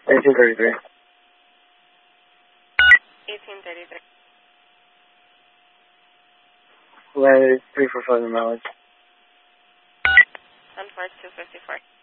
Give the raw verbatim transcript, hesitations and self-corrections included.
eighteen thirty-three. eighteen thirty-three. Landed three four five mileage. Sunford two fifty-four.